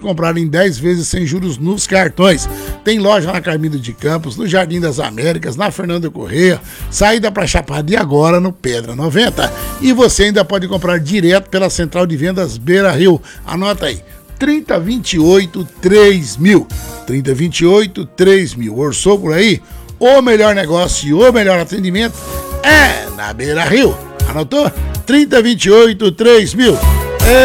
comprar em 10 vezes sem juros nos cartões. Tem loja na Carmino de Campos, no Jardim das Américas, na Fernando Corrêa, saída para Chapada e agora no Pedra 90. E você ainda pode comprar direto pela Central de Vendas Beira Rio. Anota aí, 3028 3000. 3028 3000. Orçou por aí? O melhor negócio e o melhor atendimento é na Beira Rio. Anotou? 3028 3000.